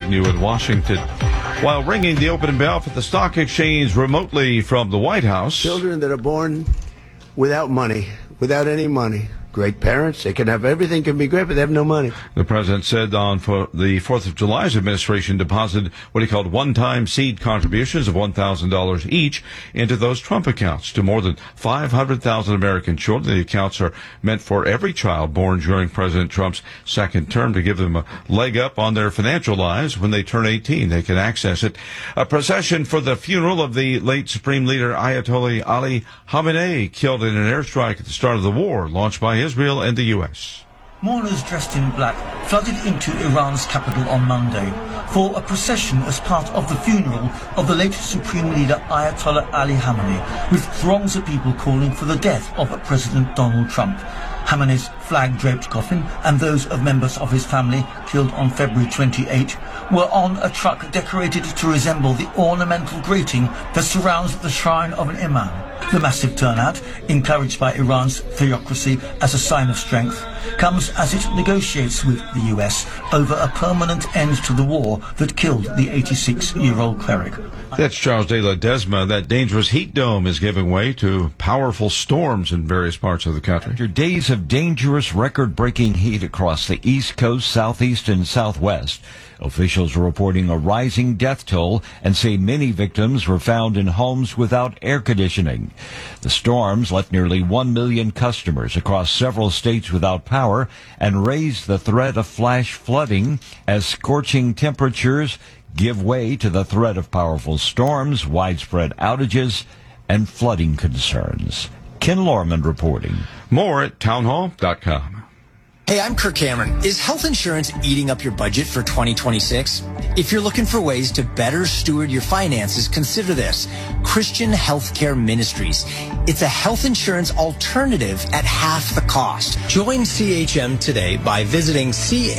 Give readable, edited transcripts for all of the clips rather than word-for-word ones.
Agnew in Washington. While ringing the opening bell for the stock exchange remotely from the White House. Children that are born without money, without any money. Great parents, they can have everything, can be great, but they have no money. The president said on for the 4th of July's administration deposited what he called one-time seed contributions of $1,000 each into those Trump accounts to more than 500,000 American children. The accounts are meant for every child born during President Trump's second term to give them a leg up on their financial lives when they turn 18. They can access it. A procession for the funeral of the late Supreme Leader Ayatollah Ali Khamenei, killed in an airstrike at the start of the war, launched by Israel and the U.S. Mourners dressed in black flooded into Iran's capital on Monday for a procession as part of the funeral of the late Supreme Leader Ayatollah Ali Khamenei, with throngs of people calling for the death of President Donald Trump. Khamenei's flag-draped coffin and those of members of his family killed on February 28 were on a truck decorated to resemble the ornamental grating that surrounds the shrine of an imam. The massive turnout, encouraged by Iran's theocracy as a sign of strength, comes as it negotiates with the US over a permanent end to the war that killed the 86-year-old cleric. That's Charles de Ledesma. That dangerous heat dome is giving way to powerful storms in various parts of the country. After days of dangerous record-breaking heat across the East Coast, Southeast, and Southwest, officials are reporting a rising death toll and say many victims were found in homes without air conditioning. The storms left nearly 1 million customers across several states without power and raised the threat of flash flooding as scorching temperatures give way to the threat of powerful storms, widespread outages, and flooding concerns. Ken Lorman reporting. More at townhall.com. Hey, I'm Kirk Cameron. Is health insurance eating up your budget for 2026? If you're looking for ways to better steward your finances, consider this. Christian Healthcare Ministries. It's a health insurance alternative at half the cost. Join CHM today by visiting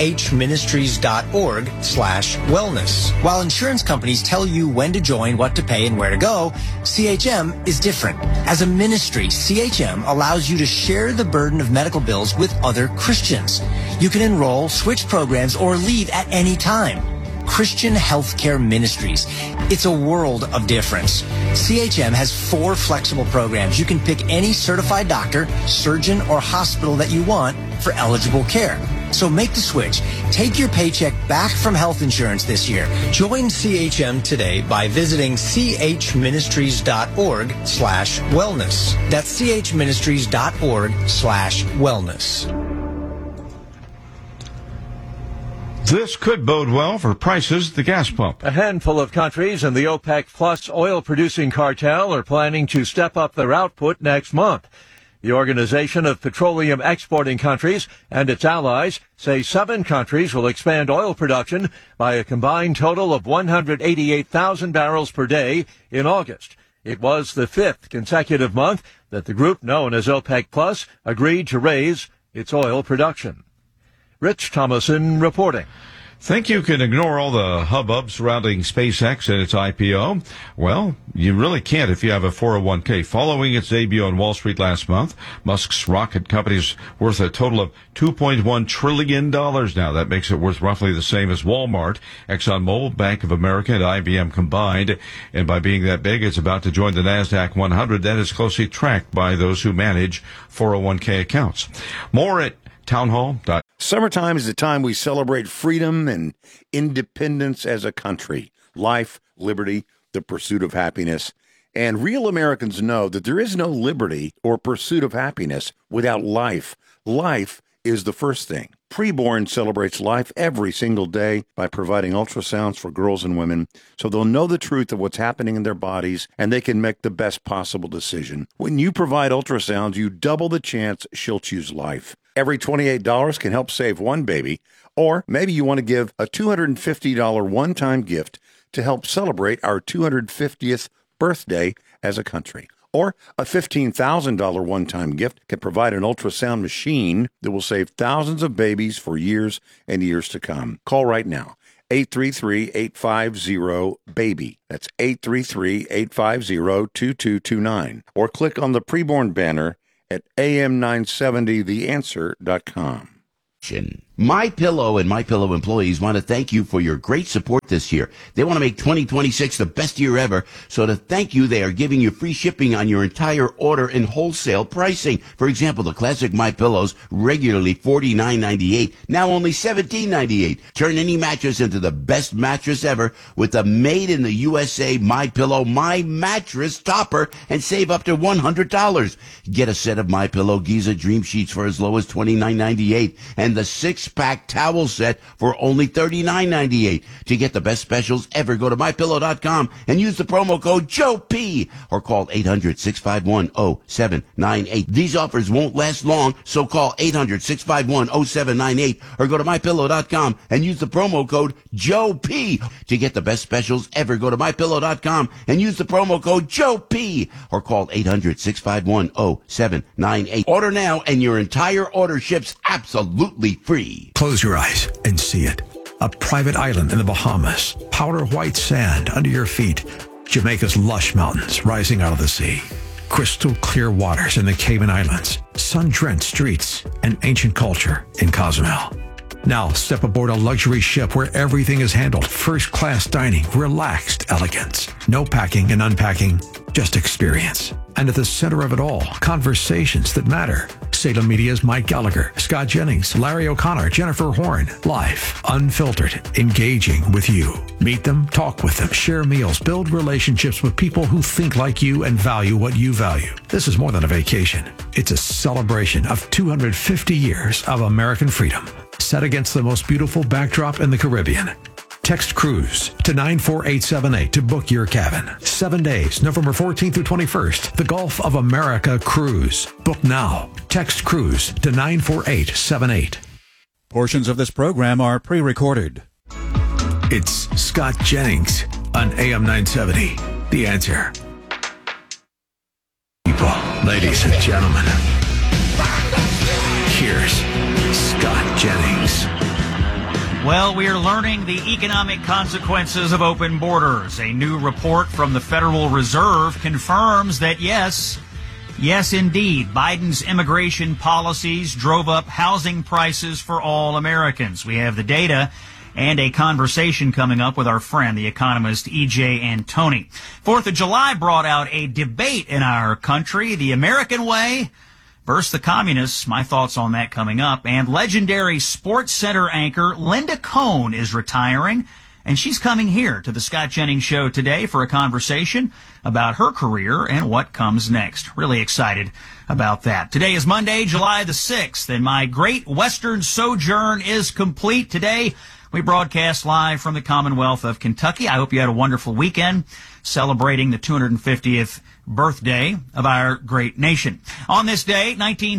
chministries.org/wellness. While insurance companies tell you when to join, what to pay, and where to go, CHM is different. As a ministry, CHM allows you to share the burden of medical bills with other Christians. You can enroll, switch programs, or leave at any time. Christian Healthcare Ministries. It's a world of difference. CHM has 4 flexible programs. You can pick any certified doctor, surgeon, or hospital that you want for eligible care. So make the switch. Take your paycheck back from health insurance this year. Join CHM today by visiting chministries.org/wellness. That's chministries.org/wellness. This could bode well for prices at the gas pump. A handful of countries in the OPEC Plus oil-producing cartel are planning to step up their output next month. The Organization of Petroleum Exporting Countries and its allies say 7 countries will expand oil production by a combined total of 188,000 barrels per day in August. It was the 5th consecutive month that the group known as OPEC Plus agreed to raise its oil production. Rich Thomason reporting. Think you can ignore all the hubbub surrounding SpaceX and its IPO? Well, you really can't if you have a 401k. Following its debut on Wall Street last month, Musk's rocket company is worth a total of $2.1 trillion now. That makes it worth roughly the same as Walmart, ExxonMobil, Bank of America, and IBM combined. And by being that big, it's about to join the NASDAQ 100. That is closely tracked by those who manage 401k accounts. More at townhall.com. Summertime is the time we celebrate freedom and independence as a country. Life, liberty, the pursuit of happiness. And real Americans know that there is no liberty or pursuit of happiness without life. Life is the first thing. Preborn celebrates life every single day by providing ultrasounds for girls and women so they'll know the truth of what's happening in their bodies and they can make the best possible decision. When you provide ultrasounds, you double the chance she'll choose life. Every $28 can help save one baby, or maybe you want to give a $250 one-time gift to help celebrate our 250th birthday as a country. Or a $15,000 one-time gift can provide an ultrasound machine that will save thousands of babies for years and years to come. Call right now. 833-850-BABY. That's 833-850-2229. Or click on the preborn banner at am970theanswer.com. MyPillow and MyPillow employees want to thank you for your great support this year. They want to make 2026 the best year ever. So to thank you, they are giving you free shipping on your entire order and wholesale pricing. For example, the classic MyPillows, regularly $49.98, now only $17.98. Turn any mattress into the best mattress ever with the made in the USA MyPillow My Mattress Topper and save up to $100. Get a set of MyPillow Giza Dream Sheets for as low as $29.98 and the 6-pack towel set for only $39.98. To get the best specials ever, go to MyPillow.com and use the promo code JOEP or call 800-651-0798. These offers won't last long, so call 800-651-0798 or go to MyPillow.com and use the promo code JOEP. To get the best specials ever, go to MyPillow.com and use the promo code JOEP or call 800-651-0798. Order now and your entire order ships absolutely free. Close your eyes and see it. A private island in the Bahamas, powder white sand under your feet, Jamaica's lush mountains rising out of the sea, crystal clear waters in the Cayman Islands, sun-drenched streets, and ancient culture in Cozumel. Now step aboard a luxury ship where everything is handled first-class dining, relaxed elegance. No packing and unpacking, just experience. And at the center of it all, conversations that matter. Salem Media's Mike Gallagher, Scott Jennings, Larry O'Connor, Jennifer Horn. Live, unfiltered, engaging with you. Meet them, talk with them, share meals, build relationships with people who think like you and value what you value. This is more than a vacation. It's a celebration of 250 years of American freedom, set against the most beautiful backdrop in the Caribbean. Text Cruise to 94878 to book your cabin. 7 days, November 14th through 21st. The Gulf of America Cruise. Book now. Text Cruise to 94878. Portions of this program are pre-recorded. It's Scott Jennings on AM 970. The Answer. People, ladies and gentlemen, here's Scott Jennings. Well, we are learning the economic consequences of open borders. A new report from the Federal Reserve confirms that yes, indeed, Biden's immigration policies drove up housing prices for all Americans. We have the data and a conversation coming up with our friend, the economist E.J. Antoni. 4th of July brought out a debate in our country, the American way versus the communists. My thoughts on that coming up. And legendary Sports Center anchor Linda Cohn is retiring, and she's coming here to the Scott Jennings Show today for a conversation about her career and what comes next. Really excited about that. Today is Monday, July the 6th, and my great Western sojourn is complete. Today, we broadcast live from the Commonwealth of Kentucky. I hope you had a wonderful weekend celebrating the 250th birthday of our great nation. On this day,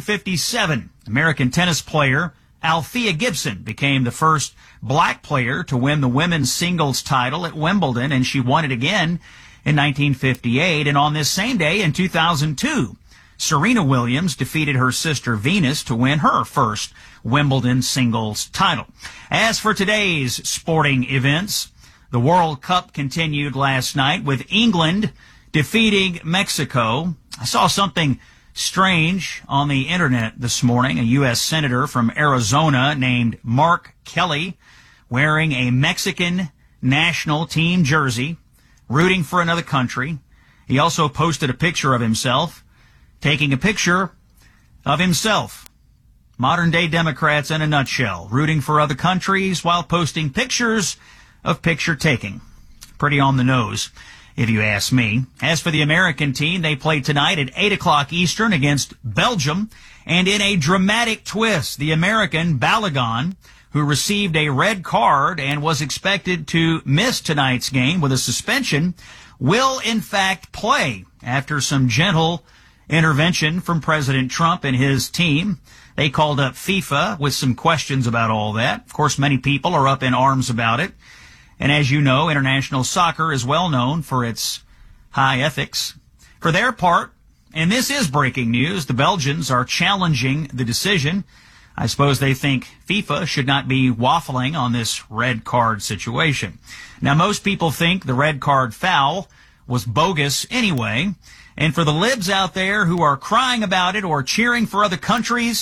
1957, American tennis player Althea Gibson became the first black player to win the women's singles title at Wimbledon, and she won it again in 1958. And on this same day in 2002, Serena Williams defeated her sister Venus to win her first Wimbledon singles title. As for today's sporting events, the World Cup continued last night with England defeating Mexico. I saw something strange on the internet this morning. A U.S. senator from Arizona named Mark Kelly wearing a Mexican national team jersey, rooting for another country. He also posted a picture of himself, taking a picture of himself. Modern day Democrats in a nutshell, rooting for other countries while posting pictures of picture taking. Pretty on the nose, if you ask me. As for the American team, they played tonight at 8 o'clock Eastern against Belgium. And in a dramatic twist, the American Balogun, who received a red card and was expected to miss tonight's game with a suspension, will in fact play after some gentle intervention from President Trump and his team. They called up FIFA with some questions about all that. Of course, many people are up in arms about it. And as you know, international soccer is well known for its high ethics. For their part, and this is breaking news, the Belgians are challenging the decision. I suppose they think FIFA should not be waffling on this red card situation. Now, most people think the red card foul was bogus anyway. And for the libs out there who are crying about it or cheering for other countries,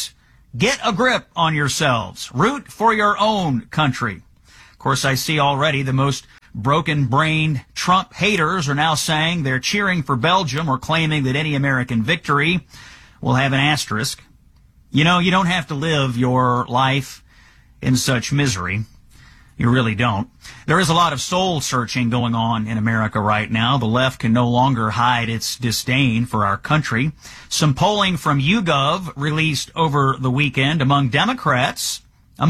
Get a grip on yourselves. Root for your own country. Of course, I see already the most broken-brained Trump haters are now saying they're cheering for Belgium or claiming that any American victory will have an asterisk. You know, you don't have to live your life in such misery. You really don't. There is a lot of soul-searching going on in America right now. The left can no longer hide its disdain for our country. Some polling from YouGov released over the weekend among Democrats,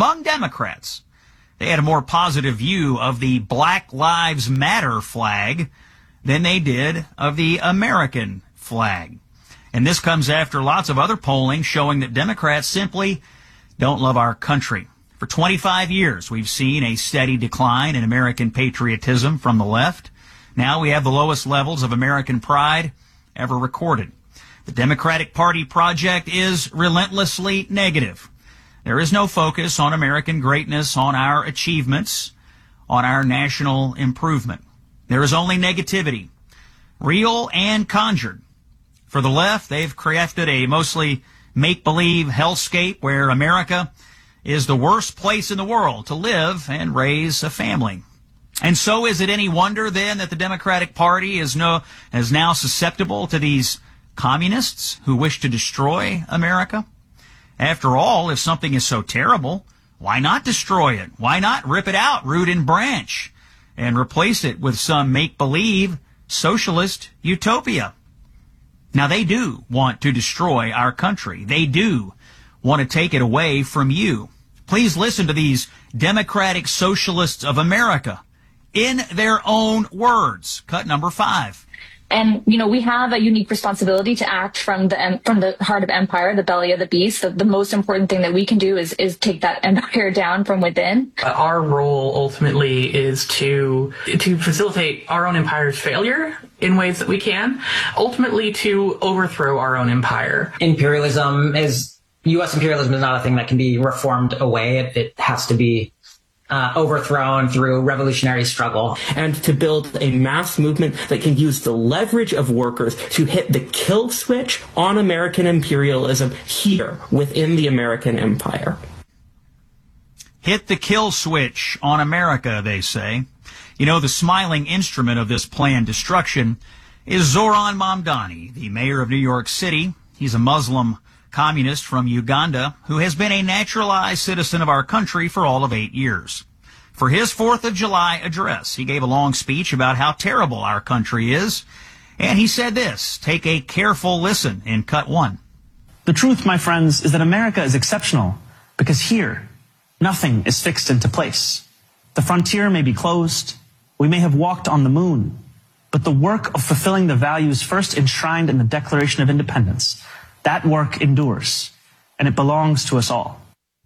they had a more positive view of the Black Lives Matter flag than they did of the American flag. And this comes after lots of other polling showing that Democrats simply don't love our country. For 25 years, we've seen a steady decline in American patriotism from the left. Now we have the lowest levels of American pride ever recorded. The Democratic Party project is relentlessly negative. There is no focus on American greatness, on our achievements, on our national improvement. There is only negativity, real and conjured. For the left, they've crafted a mostly make-believe hellscape where America is the worst place in the world to live and raise a family. And so is it any wonder then that the Democratic Party is now susceptible to these communists who wish to destroy America? After all, if something is so terrible, why not destroy it? Why not rip it out, root and branch, and replace it with some make-believe socialist utopia? Now, they do want to destroy our country. They do want to take it away from you. Please listen to these Democratic Socialists of America in their own words. Cut number 5. And, you know, we have a unique responsibility to act from the heart of empire, the belly of the beast. The most important thing that we can do is take that empire down from within. Our role ultimately is to facilitate our own empire's failure in ways that we can, ultimately to overthrow our own empire. U.S. imperialism is not a thing that can be reformed away. It has to be overthrown through revolutionary struggle. And to build a mass movement that can use the leverage of workers to hit the kill switch on American imperialism here within the American empire. Hit the kill switch on America, they say. You know, the smiling instrument of this planned destruction is Zoran Mamdani, the mayor of New York City. He's a Muslim communist from Uganda who has been a naturalized citizen of our country for all of 8 years. For his 4th of July address, he gave a long speech about how terrible our country is, and he said this. Take a careful listen in cut 1. The truth, my friends, is that America is exceptional because here, nothing is fixed into place. The frontier may be closed, we may have walked on the moon, but the work of fulfilling the values first enshrined in the Declaration of Independence, that work endures, and it belongs to us all.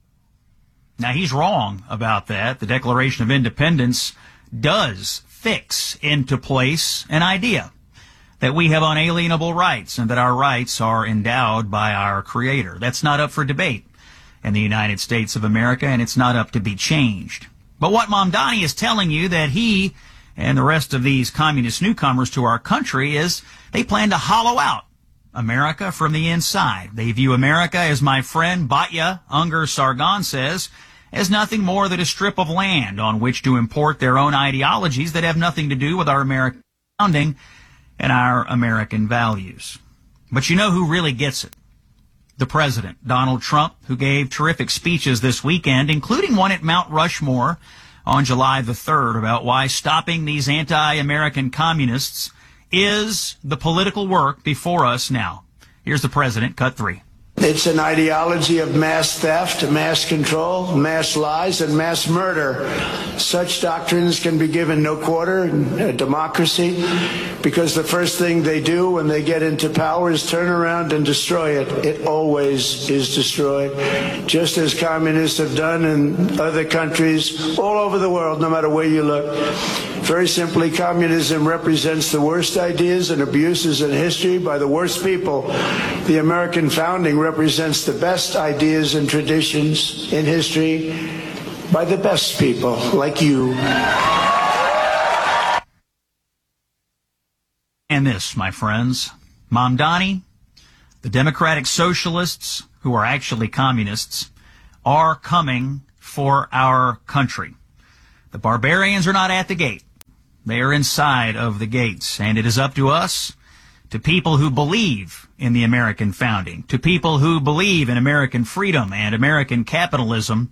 Now, he's wrong about that. The Declaration of Independence does fix into place an idea that we have unalienable rights and that our rights are endowed by our Creator. That's not up for debate in the United States of America, and it's not up to be changed. But what Mamdani is telling you that he and the rest of these communist newcomers to our country is they plan to hollow out America from the inside. They view America, as my friend Batya Ungar Sargon says, as nothing more than a strip of land on which to import their own ideologies that have nothing to do with our American founding and our American values. But you know who really gets it? The president, Donald Trump, who gave terrific speeches this weekend, including one at Mount Rushmore on July the 3rd about why stopping these anti-American communists is the political work before us now. Here's the president, cut 3. It's an ideology of mass theft, mass control, mass lies, and mass murder. Such doctrines can be given no quarter in a democracy because the first thing they do when they get into power is turn around and destroy it. It always is destroyed, just as communists have done in other countries all over the world, no matter where you look. Very simply, communism represents the worst ideas and abuses in history by the worst people. The American founding represents the best ideas and traditions in history by the best people like you. And this, my friends, Mamdani, the Democratic Socialists who are actually communists, are coming for our country. The barbarians are not at the gate. They are inside of the gates. And it is up to us, to people who believe in the American founding, to people who believe in American freedom and American capitalism,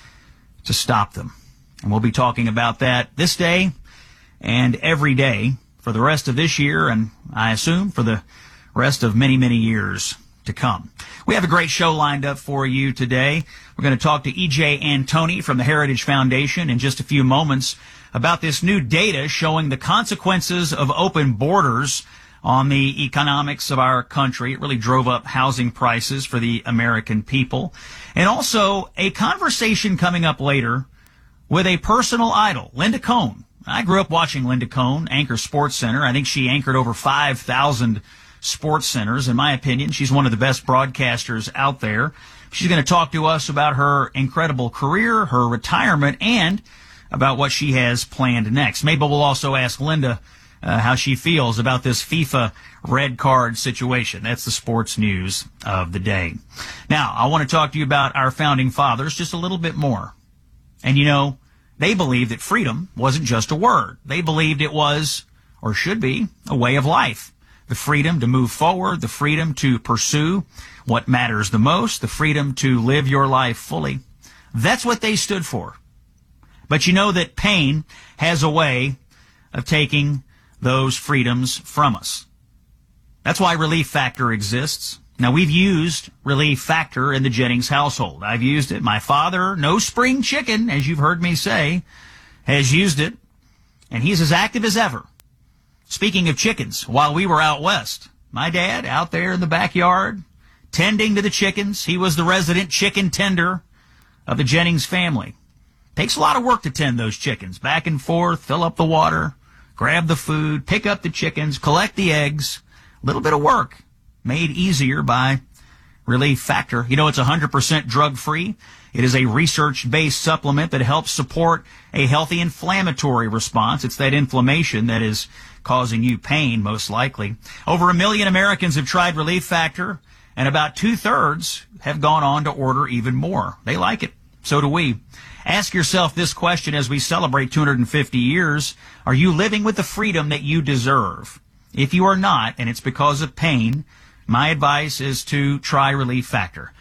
to stop them. And we'll be talking about that this day and every day for the rest of this year, and I assume for the rest of many, many years to come. We have a great show lined up for you today. We're going to talk to E.J. Antoni from the Heritage Foundation in just a few moments about this new data showing the consequences of open borders on the economics of our country. It really drove up housing prices for the American people. And also a conversation coming up later with a personal idol, Linda Cohn. I grew up watching Linda Cohn anchor Sports Center. I think she anchored over 5,000 sports centers. In my opinion, she's one of the best broadcasters out there. She's going to talk to us about her incredible career, her retirement, and about what she has planned next. Maybe we'll also ask Linda how she feels about this FIFA red card situation. That's the sports news of the day. Now, I want to talk to you about our founding fathers just a little bit more. And you know, they believed that freedom wasn't just a word. They believed it was, or should be, a way of life. The freedom to move forward, the freedom to pursue what matters the most, the freedom to live your life fully. That's what they stood for. But you know that pain has a way of taking those freedoms from us. That's why Relief Factor exists. Now, we've used Relief Factor in the Jennings household. I've used it. My father, no spring chicken, as you've heard me say, has used it, and he's as active as ever. Speaking of chickens, while we were out west, my dad out there in the backyard tending to the chickens. He was the resident chicken tender of the Jennings family. Takes a lot of work to tend those chickens. Back and forth, fill up the water, grab the food, pick up the chickens, collect the eggs. A little bit of work made easier by Relief Factor. You know, it's 100% drug-free. It is a research-based supplement that helps support a healthy inflammatory response. It's that inflammation that is causing you pain, most likely. Over 1 million Americans have tried Relief Factor, and about 2/3 have gone on to order even more. They like it. So do we. Ask yourself this question as we celebrate 250 years. Are you living with the freedom that you deserve? If you are not, and it's because of pain, my advice is to try Relief Factor.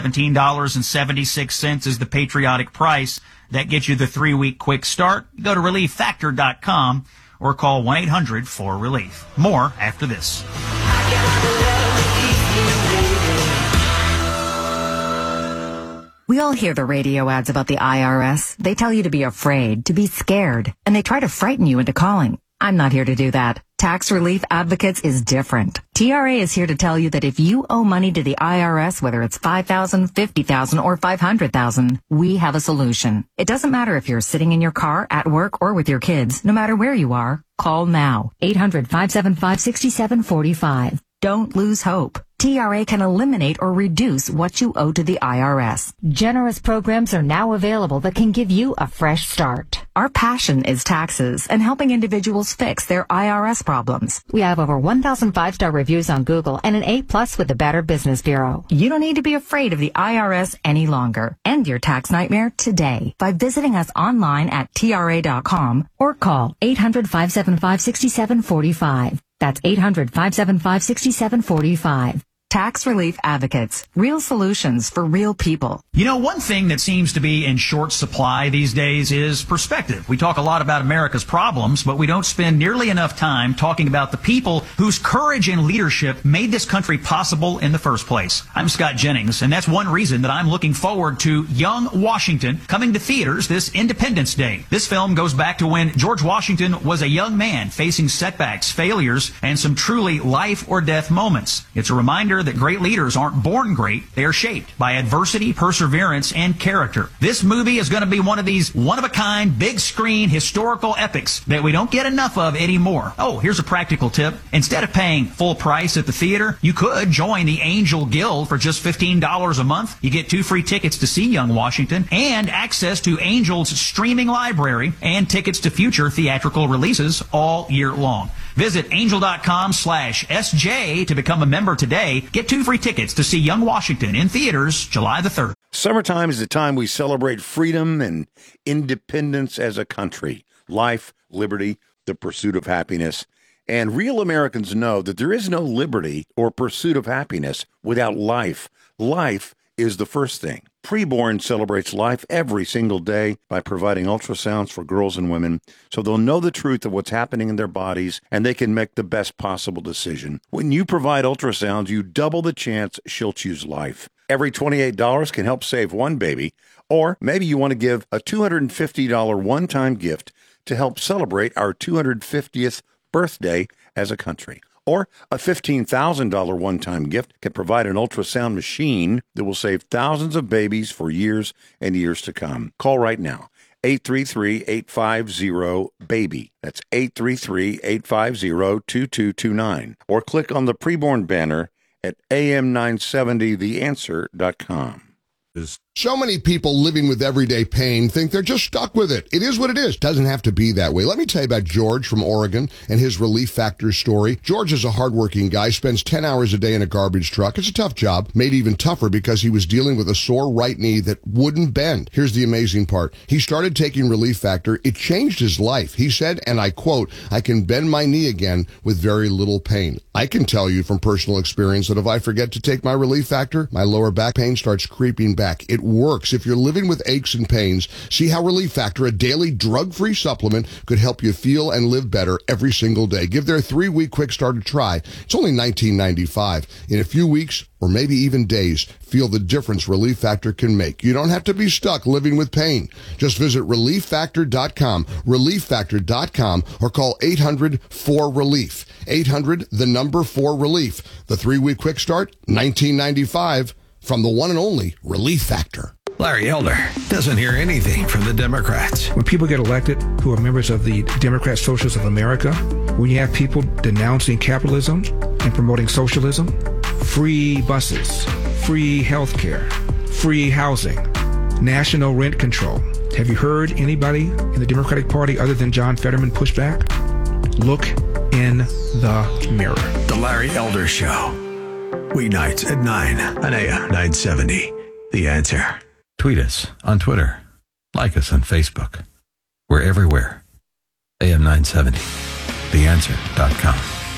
$17.76 is the patriotic price. That gets you the 3-week quick start. Go to ReliefFactor.com or call 1-800-4RELIEF. More after this. We all hear the radio ads about the IRS. They tell you to be afraid, to be scared, and they try to frighten you into calling. I'm not here to do that. Tax Relief Advocates is different. TRA is here to tell you that if you owe money to the IRS, whether it's $5,000, $50,000, or $500,000, we have a solution. It doesn't matter if you're sitting in your car, at work, or with your kids. No matter where you are, call now. 800-575-6745. Don't lose hope. TRA can eliminate or reduce what you owe to the IRS. Generous programs are now available that can give you a fresh start. Our passion is taxes and helping individuals fix their IRS problems. We have over 1,000 5-star reviews on Google and an A+ with the Better Business Bureau. You don't need to be afraid of the IRS any longer. End your tax nightmare today by visiting us online at TRA.com or call 800-575-6745. That's 800-575-6745. Tax Relief Advocates. Real solutions for real people. You know, one thing that seems to be in short supply these days is perspective. We talk a lot about America's problems, but we don't spend nearly enough time talking about the people whose courage and leadership made this country possible in the first place. I'm Scott Jennings, and that's one reason that I'm looking forward to Young Washington coming to theaters this Independence Day. This film goes back to when George Washington was a young man facing setbacks, failures, and some truly life or death moments. It's a reminder that great leaders aren't born great, they are shaped by adversity, perseverance, and character. This movie is going to be one of these one-of-a-kind, big-screen, historical epics that we don't get enough of anymore. Oh, here's a practical tip. Instead of paying full price at the theater, you could join the Angel Guild for just $15 a month. You get 2 free tickets to see Young Washington and access to Angel's streaming library and tickets to future theatrical releases all year long. Visit angel.com/SJ to become a member today. Get 2 free tickets to see Young Washington in theaters July the 3rd. Summertime is the time we celebrate freedom and independence as a country. Life, liberty, the pursuit of happiness. And real Americans know that there is no liberty or pursuit of happiness without life. Life is the first thing. Preborn celebrates life every single day by providing ultrasounds for girls and women so they'll know the truth of what's happening in their bodies and they can make the best possible decision. When you provide ultrasounds, you double the chance she'll choose life. Every $28 can help save one baby, or maybe you want to give a $250 one-time gift to help celebrate our 250th birthday as a country. Or a $15,000 one-time gift can provide an ultrasound machine that will save thousands of babies for years and years to come. Call right now. 833-850-BABY. That's 833-850-2229. Or click on the preborn banner at am970theanswer.com. So many people living with everyday pain think they're just stuck with it. It is what it is. Doesn't have to be that way. Let me tell you about George from Oregon and his Relief Factor story. George is a hardworking guy, spends 10 hours a day in a garbage truck. It's a tough job, made even tougher because he was dealing with a sore right knee that wouldn't bend. Here's the amazing part. He started taking Relief Factor. It changed his life. He said, and I quote, "I can bend my knee again with very little pain." I can tell you from personal experience that if I forget to take my Relief Factor, my lower back pain starts creeping back. It works. If you're living with aches and pains, see how Relief Factor, a daily drug-free supplement, could help you feel and live better every single day. Give their 3-week quick start a try. It's only $19.95. In a few weeks, or maybe even days, feel the difference Relief Factor can make. You don't have to be stuck living with pain. Just visit ReliefFactor.com, ReliefFactor.com, or call 800-4RELIEF. 800-4RELIEF. The 3-week quick start, $19.95. From the one and only Relief Factor. Larry Elder doesn't hear anything from the Democrats. When people get elected who are members of the Democrat Socialists of America, when you have people denouncing capitalism and promoting socialism, free buses, free health care, free housing, national rent control. Have you heard anybody in the Democratic Party other than John Fetterman push back? Look in the mirror. The Larry Elder Show. Weeknights at 9 on AM 970. The Answer. Tweet us on Twitter. Like us on Facebook. We're everywhere. AM 970. TheAnswer.com.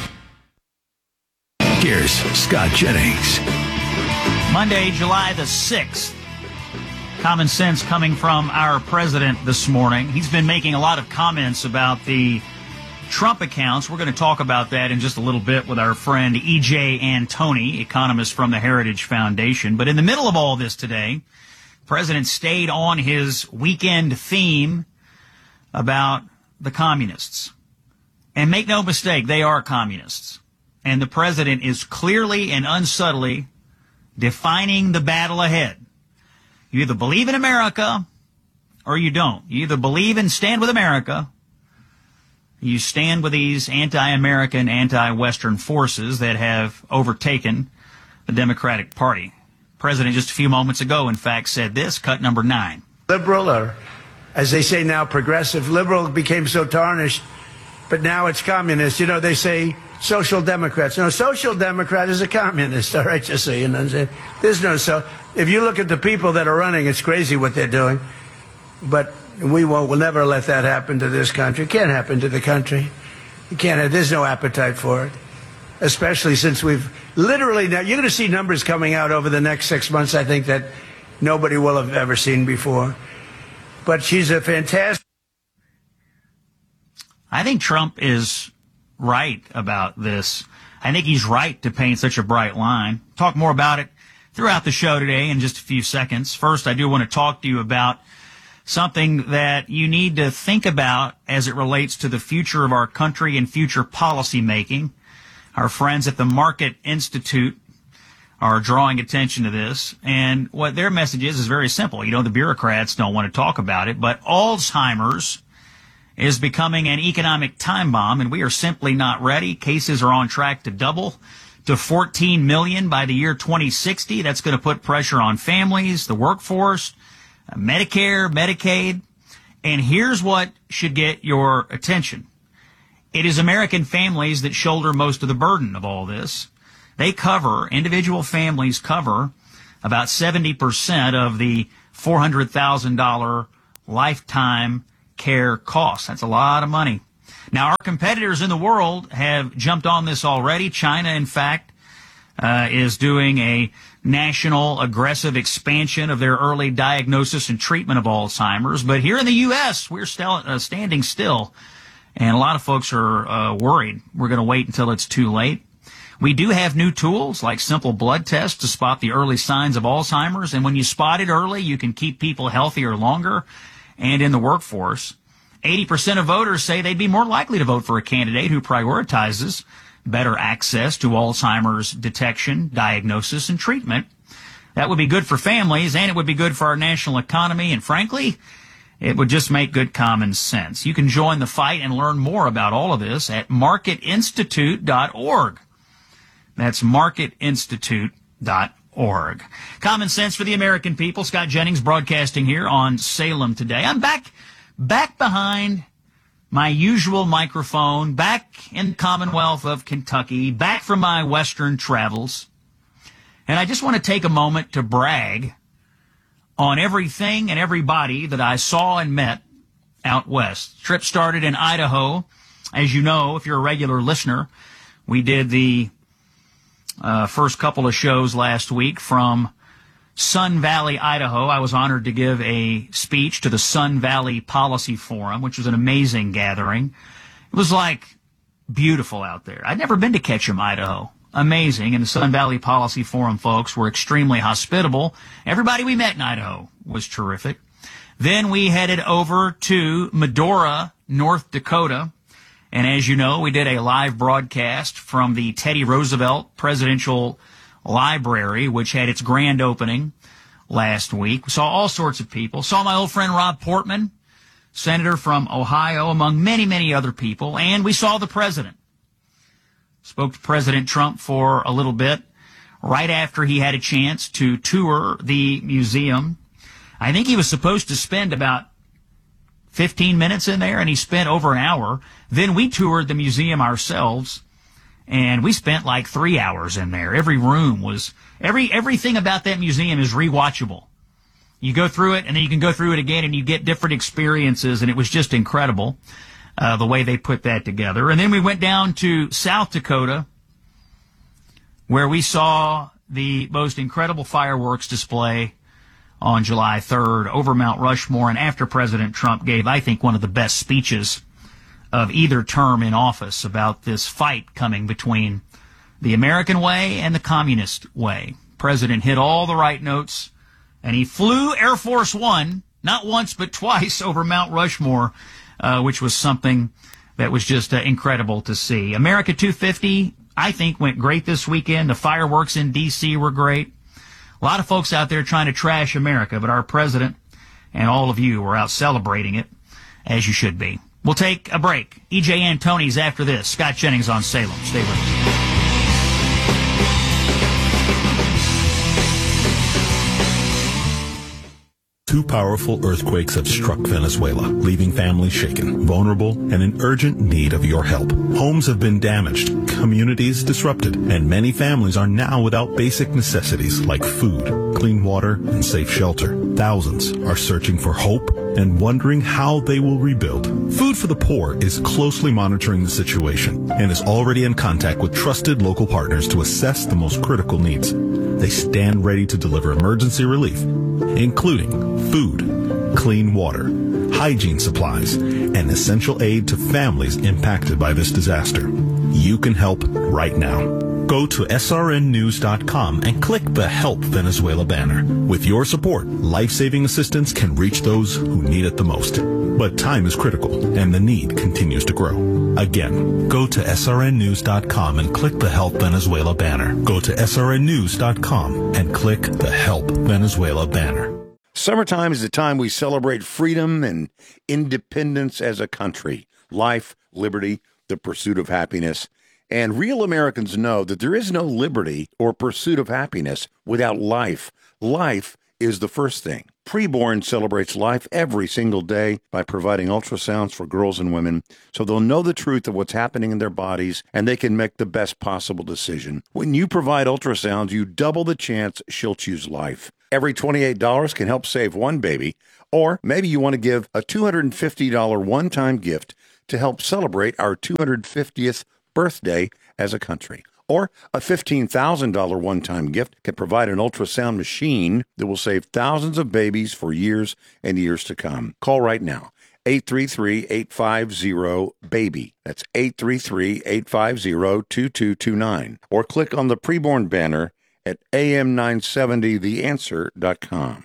Here's Scott Jennings. Monday, July the 6th. Common sense coming from our president this morning. He's been making a lot of comments about the Trump accounts. We're going to talk about that in just a little bit with our friend E.J. Antoni, economist from the Heritage Foundation. But in the middle of all this today, the president stayed on his weekend theme about the communists. And make no mistake, they are communists. And the president is clearly and unsubtly defining the battle ahead. You either believe in America or you don't. You either believe and stand with America, you stand with these anti-American, anti-Western forces that have overtaken the Democratic Party. The president just a few moments ago, in fact, said this, cut number 9. Liberal, or as they say now, progressive. Liberal became so tarnished, but now it's communist. You know, they say social democrats. No, social democrat is a communist, all right, just so you know. There's no so. If you look at the people that are running, it's crazy what they're doing. But we'll never let that happen to this country. It can't happen to the country. You can't. There's no appetite for it, especially since we've literally now. You're going to see numbers coming out over the next 6 months, I think, that nobody will have ever seen before. But she's a fantastic. I think Trump is right about this. I think he's right to paint such a bright line. Talk more about it throughout the show today in just a few seconds. First, I do want to talk to you about something that you need to think about as it relates to the future of our country and future policy making. Our friends at the Market Institute are drawing attention to this, and what their message is very simple. You know, the bureaucrats don't want to talk about it, but Alzheimer's is becoming an economic time bomb, and we are simply not ready. Cases are on track to double to 14 million by the year 2060. That's going to put pressure on families, the workforce, Medicare, Medicaid. And here's what should get your attention. It is American families that shoulder most of the burden of all this. Individual families cover about 70% of the $400,000 lifetime care costs. That's a lot of money. Now, our competitors in the world have jumped on this already. China, in fact, is doing a national aggressive expansion of their early diagnosis and treatment of Alzheimer's. But here in the U.S., we're still standing still. And a lot of folks are worried. We're going to wait until it's too late. We do have new tools like simple blood tests to spot the early signs of Alzheimer's. And when you spot it early, you can keep people healthier longer and in the workforce. 80% of voters say they'd be more likely to vote for a candidate who prioritizes better access to Alzheimer's detection, diagnosis, and treatment. That would be good for families, and it would be good for our national economy, and frankly, it would just make good common sense. You can join the fight and learn more about all of this at marketinstitute.org. That's marketinstitute.org. Common sense for the American people. Scott Jennings broadcasting here on Salem today. I'm back behind my usual microphone, back in the Commonwealth of Kentucky, back from my Western travels. And I just want to take a moment to brag on everything and everybody that I saw and met out west. Trip started in Idaho. As you know, if you're a regular listener, we did the first couple of shows last week from Sun Valley, Idaho. I was honored to give a speech to the Sun Valley Policy Forum, which was an amazing gathering. It was like beautiful out there. I'd never been to Ketchum, Idaho. Amazing. And the Sun Valley Policy Forum folks were extremely hospitable. Everybody we met in Idaho was terrific. Then we headed over to Medora, North Dakota. And as you know, we did a live broadcast from the Teddy Roosevelt Presidential Library, which had its grand opening last week. We saw all sorts of people. Saw my old friend Rob Portman, senator from Ohio, among many, many other people. And we saw the president. Spoke to President Trump for a little bit right after he had a chance to tour the museum. I think he was supposed to spend about 15 minutes in there, and he spent over an hour. Then we toured the museum ourselves, and we spent like 3 hours in there. Every room was, everything about that museum is rewatchable. You go through it, and then you can go through it again, and you get different experiences, and it was just incredible. The way they put that together. And then we went down to South Dakota, where we saw the most incredible fireworks display on July 3rd over Mount Rushmore, and after President Trump gave, I think, one of the best speeches of either term in office about this fight coming between the American way and the communist way. President hit all the right notes, and he flew Air Force One, not once but twice, over Mount Rushmore, which was something that was just incredible to see. America 250, I think, went great this weekend. The fireworks in D.C. were great. A lot of folks out there trying to trash America, but our president and all of you were out celebrating it, as you should be. We'll take a break. E.J. Antoni's after this. Scott Jennings on Salem. Stay with us. Two powerful earthquakes have struck Venezuela, leaving families shaken, vulnerable, and in urgent need of your help. Homes have been damaged, communities disrupted, and many families are now without basic necessities like food, clean water, and safe shelter. Thousands are searching for hope and wondering how they will rebuild. Food for the Poor is closely monitoring the situation and is already in contact with trusted local partners to assess the most critical needs. They stand ready to deliver emergency relief, including food, clean water, hygiene supplies, and essential aid to families impacted by this disaster. You can help right now. Go to srnnews.com and click the Help Venezuela banner. With your support, life-saving assistance can reach those who need it the most. But time is critical, and the need continues to grow. Again, go to srnnews.com and click the Help Venezuela banner. Go to srnnews.com and click the Help Venezuela banner. Summertime is the time we celebrate freedom and independence as a country. Life, liberty, the pursuit of happiness. And real Americans know that there is no liberty or pursuit of happiness without life. Life is the first thing. Preborn celebrates life every single day by providing ultrasounds for girls and women so they'll know the truth of what's happening in their bodies and they can make the best possible decision. When you provide ultrasounds, you double the chance she'll choose life. Every $28 can help save one baby, or maybe you want to give a $250 one-time gift to help celebrate our 250th birthday as a country. Or a $15,000 one-time gift can provide an ultrasound machine that will save thousands of babies for years and years to come. Call right now. 833-850-BABY. That's 833-850-2229. Or click on the Preborn banner at am970theanswer.com.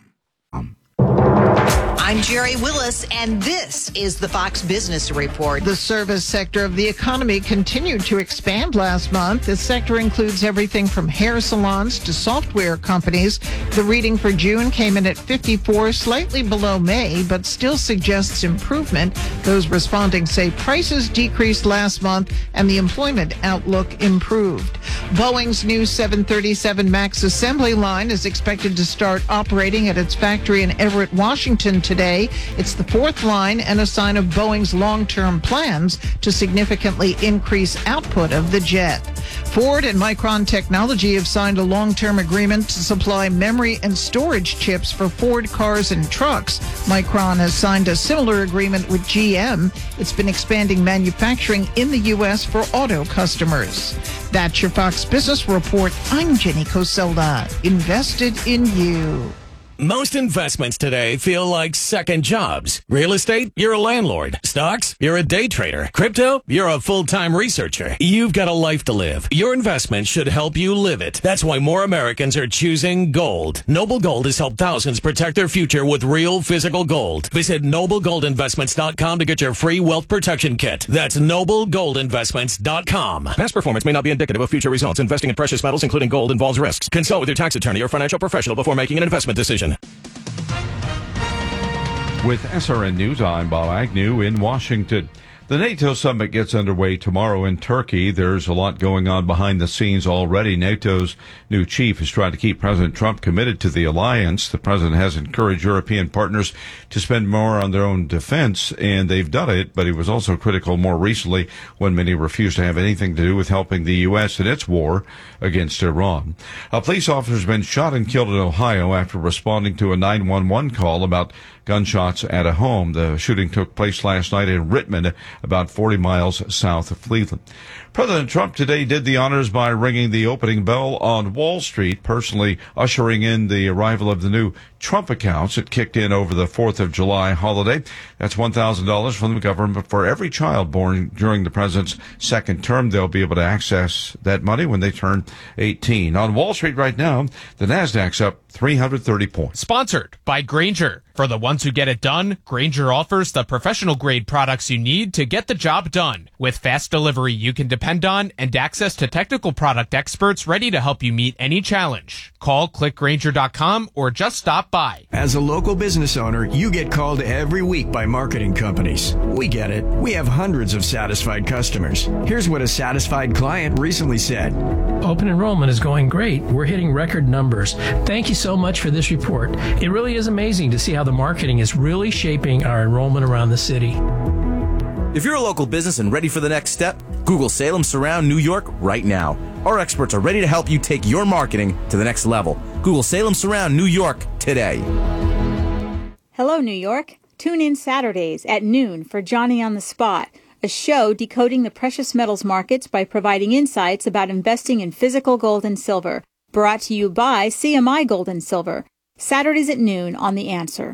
I'm Jerry Willis, and this is the Fox Business Report. The service sector of the economy continued to expand last month. This sector includes everything from hair salons to software companies. The reading for June came in at 54, slightly below May, but still suggests improvement. Those responding say prices decreased last month and the employment outlook improved. Boeing's new 737 MAX assembly line is expected to start operating at its factory in Everett, Washington today. It's the fourth line and a sign of Boeing's long-term plans to significantly increase output of the jet. Ford and Micron Technology have signed a long-term agreement to supply memory and storage chips for Ford cars and trucks. Micron has signed a similar agreement with GM. It's been expanding manufacturing in the U.S. for auto customers. That's your Fox Business Report. I'm Jenny Coselda. Invested in you. Most investments today feel like second jobs. Real estate, you're a landlord. Stocks, you're a day trader. Crypto, you're a full-time researcher. You've got a life to live. Your investment should help you live it. That's why more Americans are choosing gold. Noble Gold has helped thousands protect their future with real physical gold. Visit NobleGoldInvestments.com to get your free wealth protection kit. That's NobleGoldInvestments.com. Past performance may not be indicative of future results. Investing in precious metals, including gold, involves risks. Consult with your tax attorney or financial professional before making an investment decision. With SRN News, I'm Bob Agnew in Washington. The NATO summit gets underway tomorrow in Turkey. There's a lot going on behind the scenes already. NATO's new chief is trying to keep President Trump committed to the alliance. The president has encouraged European partners to spend more on their own defense, and they've done it, but he was also critical more recently when many refused to have anything to do with helping the U.S. in its war against Iran. A police officer has been shot and killed in Ohio after responding to a 911 call about gunshots at a home. The shooting took place last night in Rittman, about 40 miles south of Cleveland. President Trump today did the honors by ringing the opening bell on Wall Street, personally ushering in the arrival of the new Trump accounts. It kicked in over the 4th of July holiday. That's $1,000 from the government for every child born during the president's second term. They'll be able to access that money when they turn 18. On Wall Street right now, the Nasdaq's up 330 points. Sponsored by Grainger. For the ones who get it done, Grainger offers the professional-grade products you need to get the job done. With fast delivery you can depend on and access to technical product experts ready to help you meet any challenge. Call clickgrainger.com or just stop by. As a local business owner, you get called every week by marketing companies. We get it. We have hundreds of satisfied customers. Here's what a satisfied client recently said. Open enrollment is going great. We're hitting record numbers. Thank you so much for this report. It really is amazing to see how the marketing is really shaping our enrollment around the city. If you're a local business and ready for the next step, Google Salem Surround New York right now. Our experts are ready to help you take your marketing to the next level. Google Salem Surround New York today. Hello, New York. Tune in Saturdays at noon for Johnny on the Spot, a show decoding the precious metals markets by providing insights about investing in physical gold and silver. Brought to you by CMI Gold and Silver. Saturdays at noon on The Answer.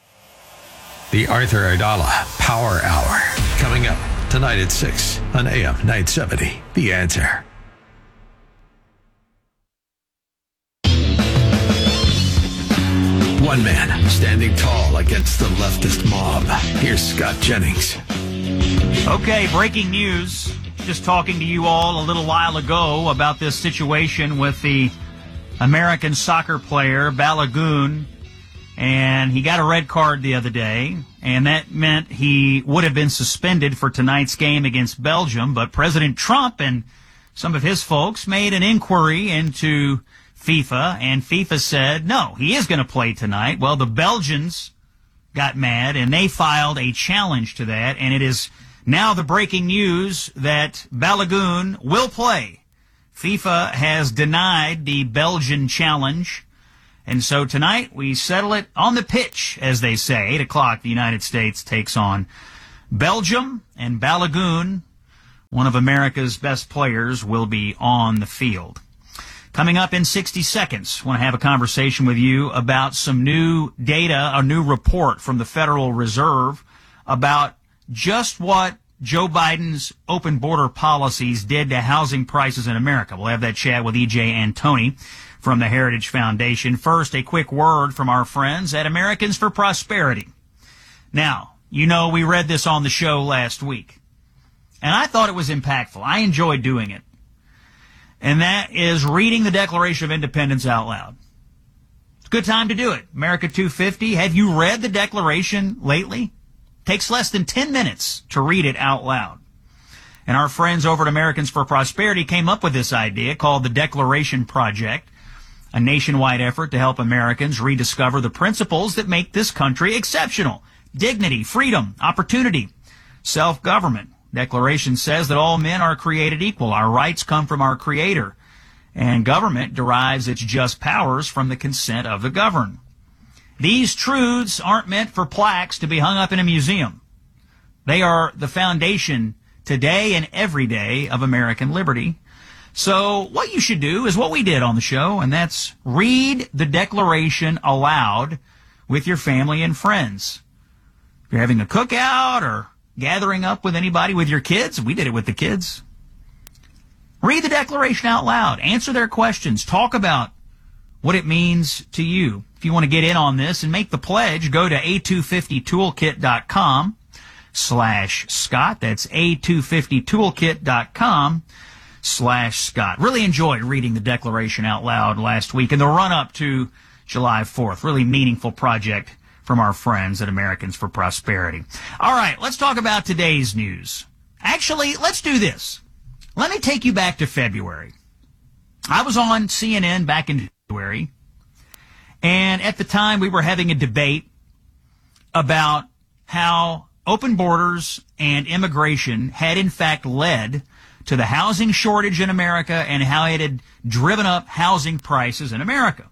The Arthur Aidala Power Hour. Coming up tonight at 6 on AM 970. The Answer. One man standing tall against the leftist mob. Here's Scott Jennings. Okay, breaking news. Just talking to you all a little while ago about this situation with the American soccer player Balogun, and he got a red card the other day, and that meant he would have been suspended for tonight's game against Belgium, but President Trump and some of his folks made an inquiry into FIFA, and FIFA said, no, he is going to play tonight. Well, the Belgians got mad, and they filed a challenge to that, and it is now the breaking news that Balogun will play. FIFA has denied the Belgian challenge, and so tonight we settle it on the pitch, as they say. 8 o'clock, the United States takes on Belgium, and Balogun, one of America's best players, will be on the field. Coming up in 60 seconds, I want to have a conversation with you about some new data, a new report from the Federal Reserve about just what Joe Biden's open border policies did to housing prices in America. We'll have that chat with E.J. Antoni from the Heritage Foundation. First, a quick word from our friends at Americans for Prosperity. Now, you know we read this on the show last week, and I thought it was impactful. I enjoyed doing it. And that is reading the Declaration of Independence out loud. It's a good time to do it. America 250. Have you read the Declaration lately? Takes less than 10 minutes to read it out loud. And our friends over at Americans for Prosperity came up with this idea called the Declaration Project, a nationwide effort to help Americans rediscover the principles that make this country exceptional. Dignity, freedom, opportunity, self-government. Declaration says that all men are created equal. Our rights come from our Creator, and government derives its just powers from the consent of the governed. These truths aren't meant for plaques to be hung up in a museum. They are the foundation today and every day of American liberty. So what you should do is what we did on the show, and that's read the Declaration aloud with your family and friends. If you're having a cookout or gathering up with anybody, with your kids, we did it with the kids. Read the Declaration out loud. Answer their questions. Talk about what it means to you. If you want to get in on this and make the pledge, go to a250toolkit.com/Scott. That's a250toolkit.com/Scott. Really enjoyed reading the Declaration out loud last week in the run-up to July 4th. Really meaningful project from our friends at Americans for Prosperity. All right, let's talk about today's news. Actually, let's do this. Let me take you back to February. I was on CNN back in February, and at the time we were having a debate about how open borders and immigration had in fact led to the housing shortage in America and how it had driven up housing prices in America.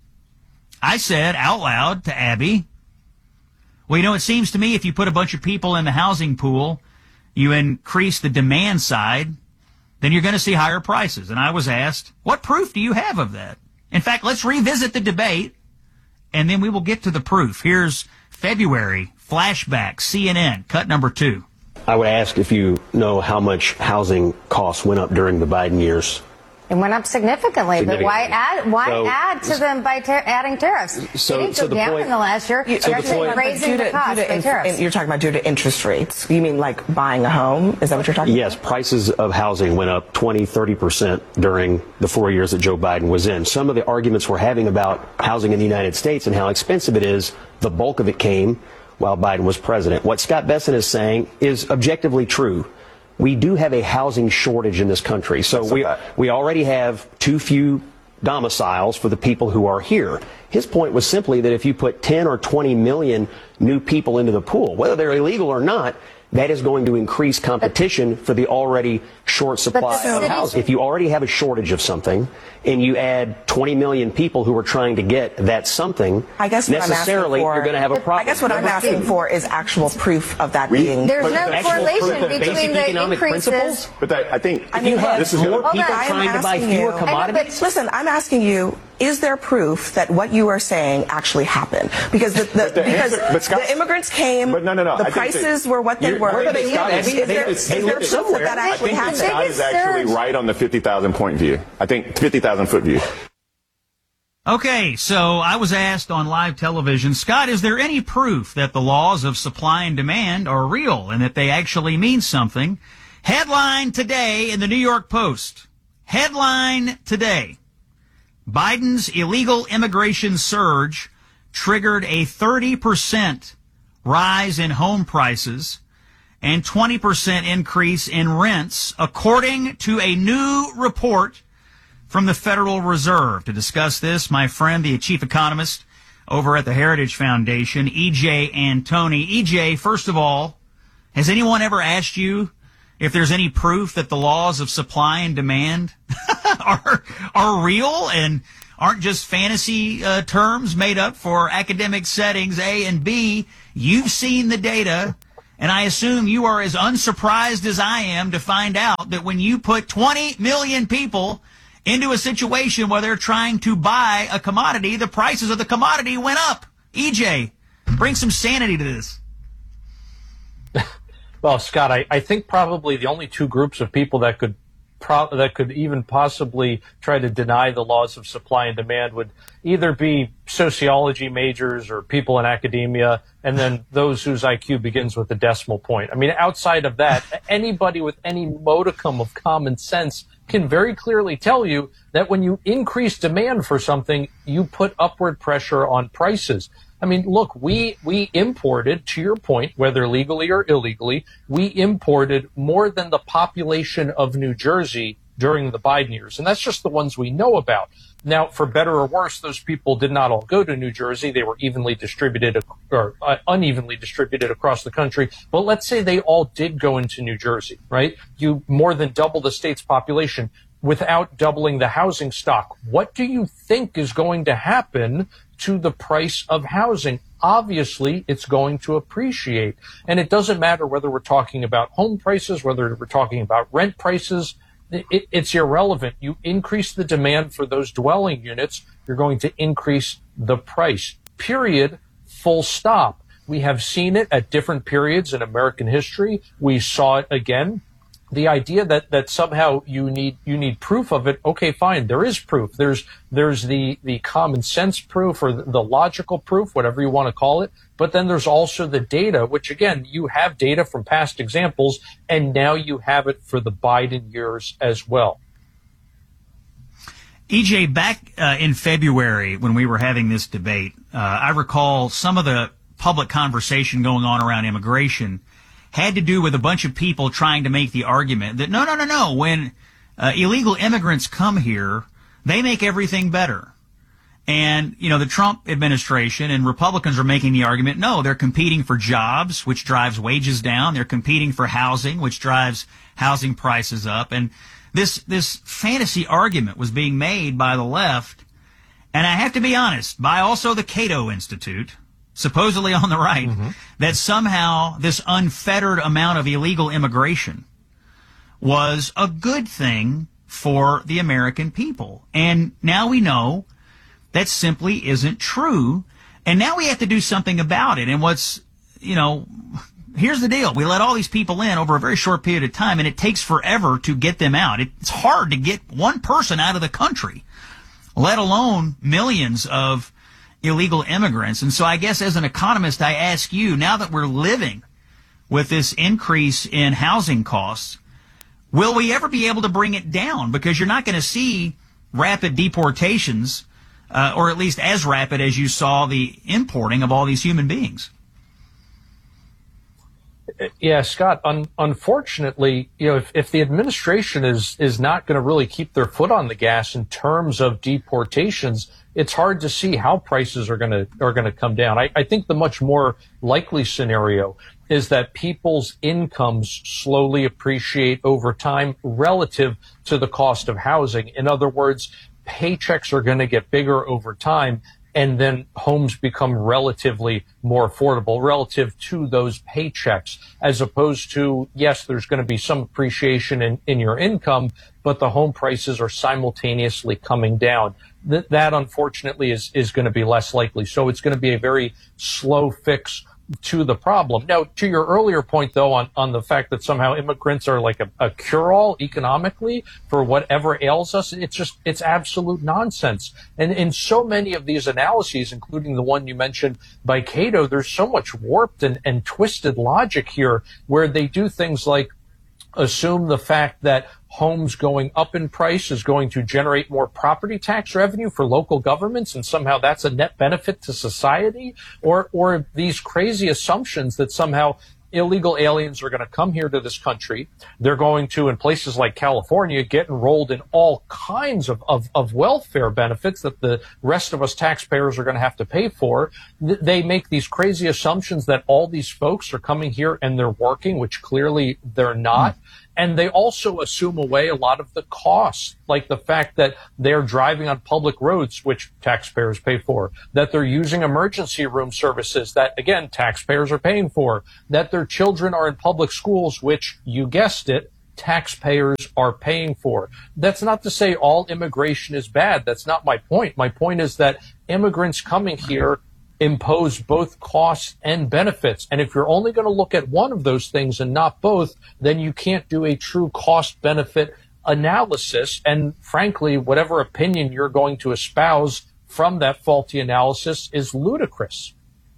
I said out loud to Abby, well, you know, it seems to me if you put a bunch of people in the housing pool, you increase the demand side, then you're going to see higher prices. And I was asked, what proof do you have of that? In fact, let's revisit the debate, and then we will get to the proof. Here's February, flashback, CNN, cut number 2. I would ask if you know how much housing costs went up during the Biden years. It went up significantly, but why add to them by adding tariffs? So, it didn't go down in the last year. You're raising the cost by tariffs. You're talking about due to interest rates. You mean like buying a home? Is that what you're talking about? Yes, prices of housing went up 20-30% during the 4 years that Joe Biden was in. Some of the arguments we're having about housing in the United States and how expensive it is, the bulk of it came while Biden was president. What Scott Besson is saying is objectively true. We do have a housing shortage in this country. So we already have too few domiciles for the people who are here. His point was simply that if you put 10 or 20 million new people into the pool, whether they're illegal or not, that is going to increase competition for the already short supply of housing. If you already have a shortage of something and you add 20 million people who are trying to get that something, I guess necessarily you're going to have a problem. I guess what I'm asking for is actual proof of that being. There's no correlation between the increases. But I think if you have more people trying to buy fewer commodities. Listen, I'm asking you, is there proof that what you are saying actually happened? Because the immigrants came, the prices were what they were. Is there proof that actually happened? Scott is actually right on the 50,000 point view. I think 50,000 foot view. Okay, so I was asked on live television, Scott, is there any proof that the laws of supply and demand are real and that they actually mean something? Headline today in the New York Post. Headline today. Biden's illegal immigration surge triggered a 30% rise in home prices and 20% increase in rents, according to a new report from the Federal Reserve. To discuss this, my friend, the chief economist over at the Heritage Foundation, E.J. Antoni. E.J., first of all, has anyone ever asked you if there's any proof that the laws of supply and demand are real and aren't just fantasy terms made up for academic settings, A, and B, you've seen the data, and I assume you are as unsurprised as I am to find out that when you put 20 million people into a situation where they're trying to buy a commodity, the prices of the commodity went up. EJ, bring some sanity to this. Well, Scott, I think probably the only two groups of people that could even possibly try to deny the laws of supply and demand would either be sociology majors or people in academia, and then those whose IQ begins with a decimal point. I mean, outside of that, anybody with any modicum of common sense can very clearly tell you that when you increase demand for something, you put upward pressure on prices. I mean, look, we imported, to your point, whether legally or illegally, we imported more than the population of New Jersey during the Biden years. And that's just the ones we know about. Now, for better or worse, those people did not all go to New Jersey. They were evenly distributed or unevenly distributed across the country. But let's say they all did go into New Jersey, right? You more than double the state's population without doubling the housing stock. What do you think is going to happen to the price of housing? Obviously, it's going to appreciate. And it doesn't matter whether we're talking about home prices, whether we're talking about rent prices. It's irrelevant. You increase the demand for those dwelling units, you're going to increase the price. Period. Full stop. We have seen it at different periods in American history. We saw it again. The idea that somehow you need proof of it, okay, fine, there is proof. There's the common sense proof or the logical proof, whatever you want to call it. But then there's also the data, which again, you have data from past examples, and now you have it for the Biden years as well. EJ, back in February when we were having this debate, I recall some of the public conversation going on around immigration had to do with a bunch of people trying to make the argument that no, when illegal immigrants come here, they make everything better. And, you know, the Trump administration and Republicans are making the argument, no, they're competing for jobs, which drives wages down. They're competing for housing, which drives housing prices up. And this fantasy argument was being made by the left. And I have to be honest, by also the Cato Institute, supposedly on the right, that somehow this unfettered amount of illegal immigration was a good thing for the American people. And now we know that simply isn't true. And now we have to do something about it. And here's the deal. We let all these people in over a very short period of time, and it takes forever to get them out. It's hard to get one person out of the country, let alone millions of illegal immigrants. And so I guess as an economist, I ask you, now that we're living with this increase in housing costs, will we ever be able to bring it down? Because you're not going to see rapid deportations, or at least as rapid as you saw the importing of all these human beings. Yeah, Scott, unfortunately, if the administration is not going to really keep their foot on the gas in terms of deportations, it's hard to see how prices are going to come down. I think the much more likely scenario is that people's incomes slowly appreciate over time relative to the cost of housing. In other words, paychecks are going to get bigger over time, and then homes become relatively more affordable relative to those paychecks, as opposed to, yes, there's going to be some appreciation in your income, but the home prices are simultaneously coming down. That unfortunately is going to be less likely. So it's going to be a very slow fix to the problem. Now, to your earlier point, though, on the fact that somehow immigrants are like a cure-all economically for whatever ails us, it's absolute nonsense. And in so many of these analyses, including the one you mentioned by Cato, there's so much warped and twisted logic here where they do things like assume the fact that homes going up in price is going to generate more property tax revenue for local governments, and somehow that's a net benefit to society, or these crazy assumptions that somehow illegal aliens are going to come here to this country. They're going to, in places like California, get enrolled in all kinds of welfare benefits that the rest of us taxpayers are going to have to pay for. They make these crazy assumptions that all these folks are coming here and they're working, which clearly they're not. And they also assume away a lot of the costs, like the fact that they're driving on public roads, which taxpayers pay for, that they're using emergency room services that, again, taxpayers are paying for, that their children are in public schools, which, you guessed it, taxpayers are paying for. That's not to say all immigration is bad. That's not my point. My point is that immigrants coming here impose both costs and benefits. And if you're only going to look at one of those things and not both, then you can't do a true cost-benefit analysis. And frankly, whatever opinion you're going to espouse from that faulty analysis is ludicrous.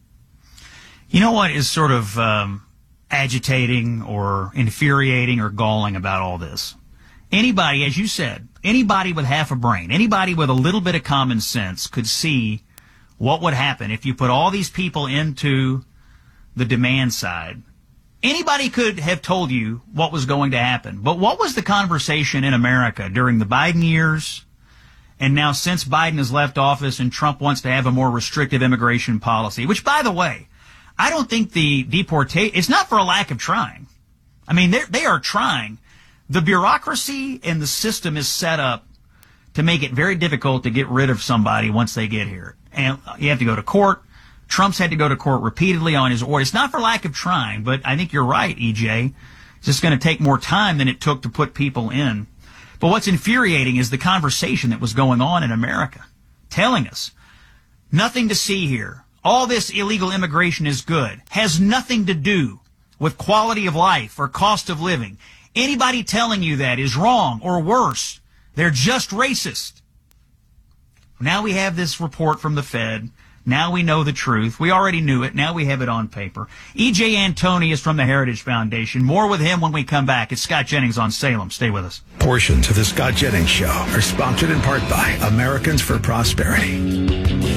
You know what is sort of agitating or infuriating or galling about all this? Anybody, as you said, anybody with half a brain, anybody with a little bit of common sense could see what would happen if you put all these people into the demand side. Anybody could have told you what was going to happen. But what was the conversation in America during the Biden years? And now since Biden has left office and Trump wants to have a more restrictive immigration policy, which, by the way, I don't think the deportation, it's not for a lack of trying. I mean, they are trying. The bureaucracy and the system is set up to make it very difficult to get rid of somebody once they get here. And you have to go to court. Trump's had to go to court repeatedly on his order. It's not for lack of trying, but I think you're right, EJ. It's just going to take more time than it took to put people in. But what's infuriating is the conversation that was going on in America, telling us nothing to see here. All this illegal immigration is good. Has nothing to do with quality of life or cost of living. Anybody telling you that is wrong or worse. They're just racist. Now we have this report from the Fed. Now we know the truth. We already knew it. Now we have it on paper. E.J. Antoni is from the Heritage Foundation. More with him when we come back. It's Scott Jennings on Salem. Stay with us. Portions of the Scott Jennings Show are sponsored in part by Americans for Prosperity.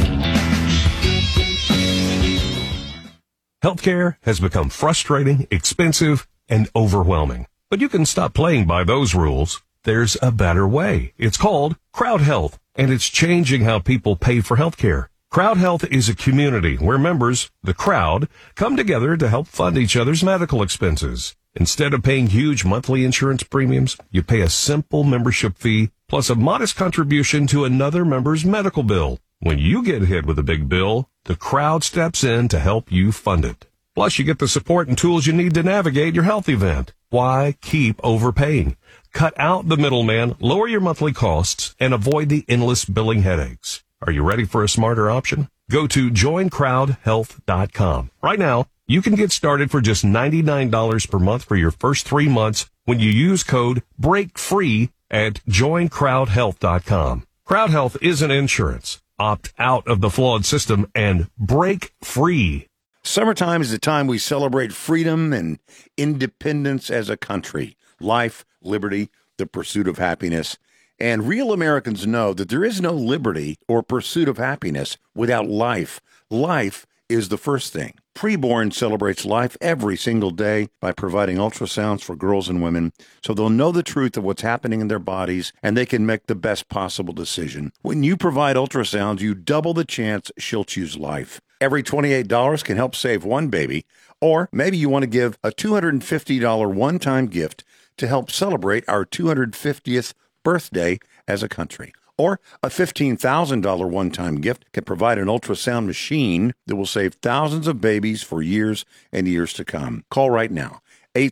Healthcare has become frustrating, expensive, and overwhelming. But you can stop playing by those rules. There's a better way. It's called Crowd Health, and it's changing how people pay for healthcare. Crowd Health is a community where members, the crowd, come together to help fund each other's medical expenses. Instead of paying huge monthly insurance premiums, you pay a simple membership fee plus a modest contribution to another member's medical bill. When you get hit with a big bill, the crowd steps in to help you fund it. Plus, you get the support and tools you need to navigate your health event. Why keep overpaying? Cut out the middleman, lower your monthly costs, and avoid the endless billing headaches. Are you ready for a smarter option? Go to joincrowdhealth.com. Right now, you can get started for just $99 per month for your first 3 months when you use code BREAKFREE at joincrowdhealth.com. Crowd Health isn't insurance. Opt out of the flawed system and break free. Summertime is the time we celebrate freedom and independence as a country. Life, liberty, the pursuit of happiness. And real Americans know that there is no liberty or pursuit of happiness without life. Life is the first thing. Preborn celebrates life every single day by providing ultrasounds for girls and women so they'll know the truth of what's happening in their bodies and they can make the best possible decision. When you provide ultrasounds, you double the chance she'll choose life. Every $28 can help save one baby, or maybe you want to give a $250 one-time gift to help celebrate our 250th birthday as a country. Or a $15,000 one-time gift can provide an ultrasound machine that will save thousands of babies for years and years to come. Call right now,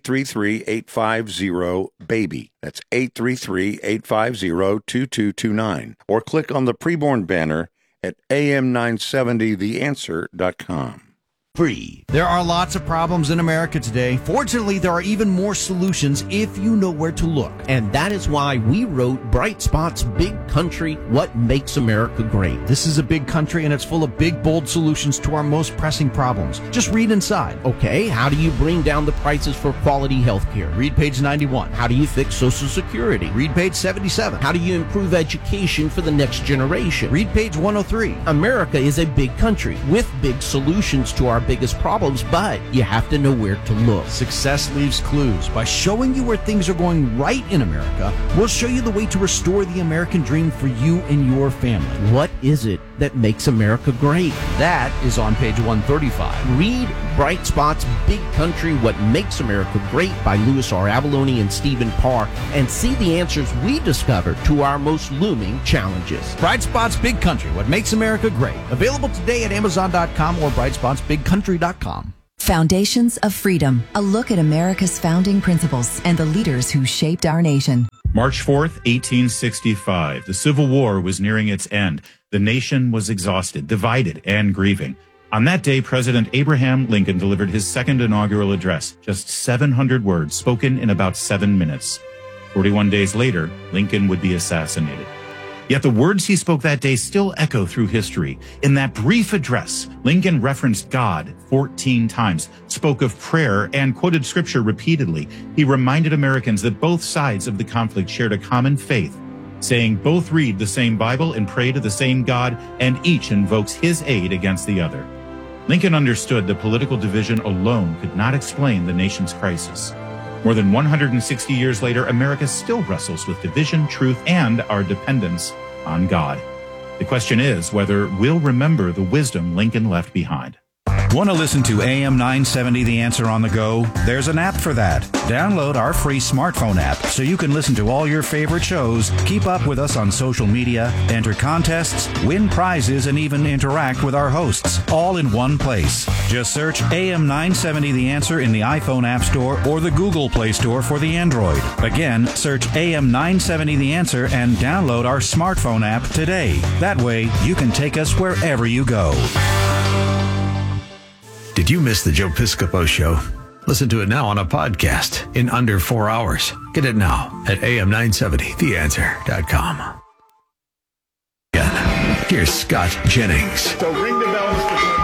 833-850-BABY. That's 833-850-2229. Or click on the preborn banner at am970theanswer.com. Free. There are lots of problems in America today. Fortunately, there are even more solutions if you know where to look. And that is why we wrote Bright Spot's Big Country, What Makes America Great. This is a big country and it's full of big, bold solutions to our most pressing problems. Just read inside. Okay, how do you bring down the prices for quality health care? Read page 91. How do you fix Social Security? Read page 77. How do you improve education for the next generation? Read page 103. America is a big country with big solutions to our biggest problems, but you have to know where to look. Success leaves clues. By showing you where things are going right in America, we'll show you the way to restore the American dream for you and your family. What is it that makes America great? That is on page 135. Read Bright Spots, Big Country, What Makes America Great by Louis R. Avallone and Stephen Parr, and see the answers we discovered to our most looming challenges. Bright Spots, Big Country, What Makes America Great. Available today at Amazon.com or BrightspotsBigCountry.com. Foundations of Freedom, a look at America's founding principles and the leaders who shaped our nation. March 4th, 1865. The Civil War was nearing its end. The nation was exhausted, divided, and grieving. On that day, President Abraham Lincoln delivered his second inaugural address, just 700 words spoken in about 7 minutes. 41 days later, Lincoln would be assassinated. Yet the words he spoke that day still echo through history. In that brief address, Lincoln referenced God 14 times, spoke of prayer, and quoted scripture repeatedly. He reminded Americans that both sides of the conflict shared a common faith, saying both read the same Bible and pray to the same God, and each invokes his aid against the other. Lincoln understood that political division alone could not explain the nation's crisis. More than 160 years later, America still wrestles with division, truth, and our dependence on God. The question is whether we'll remember the wisdom Lincoln left behind. Want to listen to AM 970 The Answer on the go? There's an app for that. Download our free smartphone app so you can listen to all your favorite shows, keep up with us on social media, enter contests, win prizes, and even interact with our hosts, all in one place. Just search AM 970 The Answer in the iPhone App Store or the Google Play Store for the Android. Again, search AM 970 The Answer and download our smartphone app today. That way, you can take us wherever you go. Did you miss the Joe Piscopo Show? Listen to it now on a podcast in under 4 hours. Get it now at am970theanswer.com. Here's Scott Jennings. So ring the bell, Mr. President.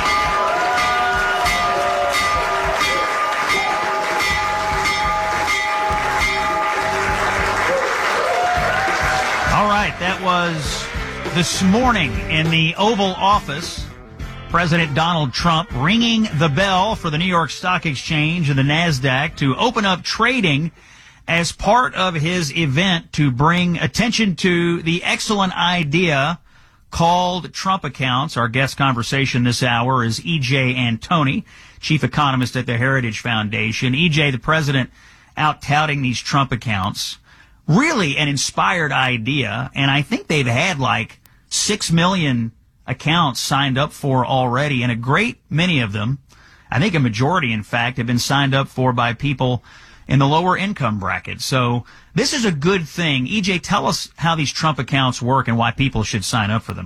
All right, that was this morning in the Oval Office. President Donald Trump ringing the bell for the New York Stock Exchange and the NASDAQ to open up trading as part of his event to bring attention to the excellent idea called Trump accounts. Our guest conversation this hour is E.J. Antoni, chief economist at the Heritage Foundation. E.J., the president out touting these Trump accounts, really an inspired idea, and I think they've had like 6 million accounts signed up for already, and a great many of them, I think a majority in fact, have been signed up for by people in the lower income bracket. So this is a good thing. EJ, tell us how these Trump accounts work and why people should sign up for them.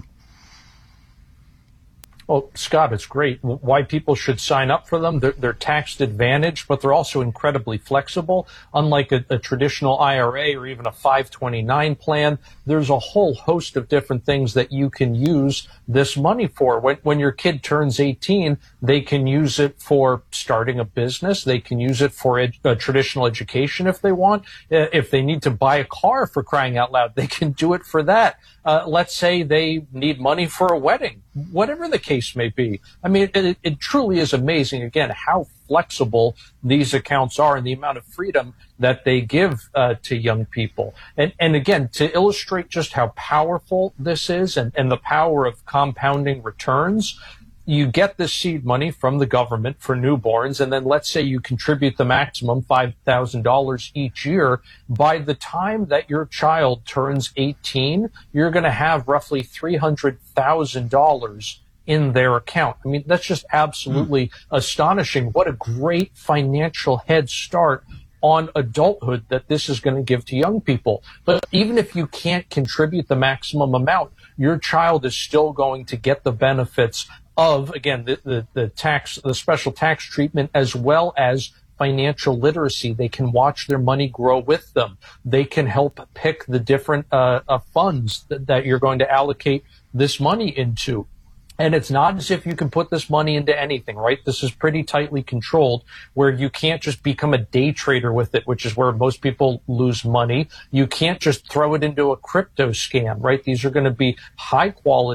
Well, Scott, it's great. Why people should sign up for them. They're tax advantaged, but they're also incredibly flexible. Unlike a traditional IRA or even a 529 plan, there's a whole host of different things that you can use this money for. When your kid turns 18, they can use it for starting a business. They can use it for traditional education if they want. If they need to buy a car, for crying out loud, they can do it for that. Let's say they need money for a wedding, whatever the case may be. I mean, it truly is amazing, again, how flexible these accounts are and the amount of freedom that they give to young people. And again, to illustrate just how powerful this is and the power of compounding returns, you get this seed money from the government for newborns, and then let's say you contribute the maximum $5,000 each year. By the time that your child turns 18, you're going to have roughly $300,000 in their account. I mean, that's just absolutely astonishing. What a great financial head start on adulthood that this is going to give to young people. But even if you can't contribute the maximum amount, your child is still going to get the benefits of, again, the special tax treatment, as well as financial literacy. They can watch their money grow with them. They can help pick the different funds that you're going to allocate this money into. And it's not as if you can put this money into anything, right? This is pretty tightly controlled, where you can't just become a day trader with it, which is where most people lose money. You can't just throw it into a crypto scam, right? These are going to be high quality,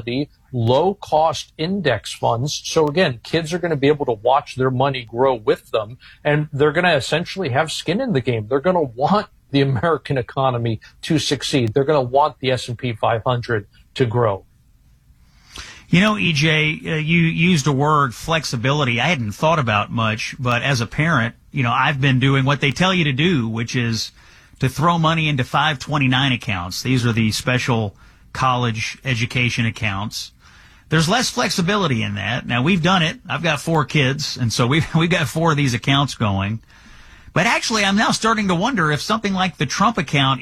low-cost index funds. So again, kids are going to be able to watch their money grow with them, and they're going to essentially have skin in the game. They're going to want the American economy to succeed. They're going to want the S&P 500 to grow. You know, EJ, you used a word, flexibility. I hadn't thought about much, but as a parent, you know, I've been doing what they tell you to do, which is to throw money into 529 accounts. These are the special college education accounts. There's less flexibility in that. Now, we've done it. I've got 4 kids, and so we've got 4 of these accounts going. But actually, I'm now starting to wonder if something like the Trump account